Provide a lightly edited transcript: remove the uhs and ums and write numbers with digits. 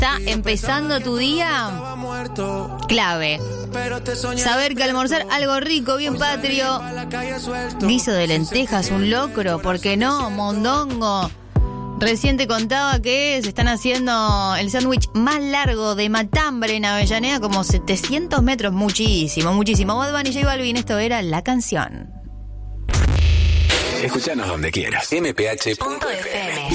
está empezando tu día, clave. Saber que almorzar algo rico, bien patrio, guiso de lentejas, un locro, ¿por qué no? Mondongo. Recién te contaba que se están haciendo el sándwich más largo de matambre en Avellaneda, como 700 metros, muchísimo. Bad Bunny y J Balvin, esto era La Canción. Escuchanos donde quieras. mph.fm